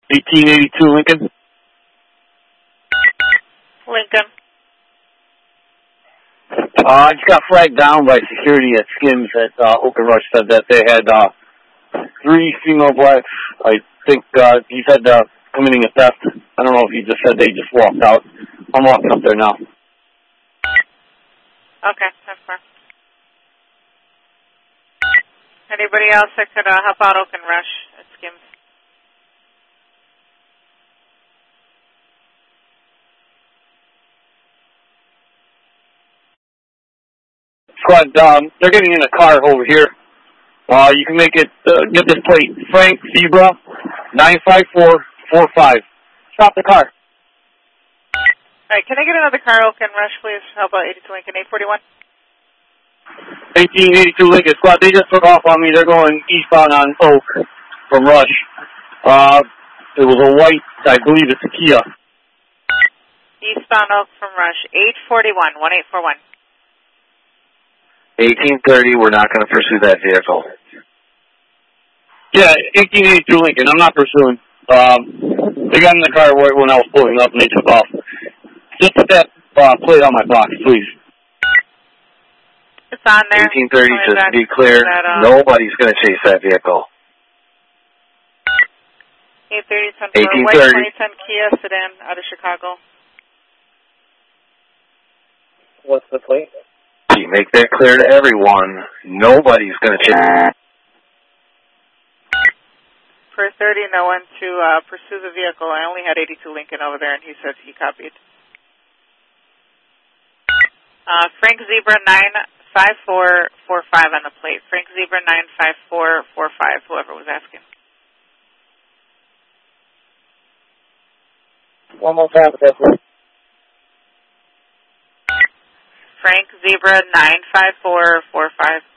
1882 Lincoln. Lincoln. I just got flagged down by security at Skims at Oak and Rush. Said that they had 3 female blacks. I think he said committing a theft. I don't know if he just said they just walked out. I'm walking up there now. Okay, that's fine. Anybody else that could help out Oak and Rush at Skims? Squad, they're getting in a car over here. You can make it, get this plate. Frank Zebra, 95445. Stop the car. All right, can I get another car, Oak and Rush, please? How about 82 Lincoln, 841? 1882 Lincoln. Squad, they just took off on me. They're going eastbound on Oak from Rush. It was a white, I believe it's a Kia. Eastbound Oak from Rush, 841, 1841. 1830, we're not going to pursue that vehicle. Yeah, 1882 Lincoln. I'm not pursuing. They got in the car when I was pulling up and they took off. Just put that plate on my box, please. It's on there. 1830, just to be clear, nobody's going to chase that vehicle. 830, white 2010 Kia sedan out of Chicago. What's the plate? Make that clear to everyone. Nobody's going to chase. For 30, no one to pursue the vehicle. I only had 82 Lincoln over there, and he says he copied. Frank Zebra 95445 on the plate. Frank Zebra 95445, whoever was asking. One more time with that, please. Frank Zebra 95445.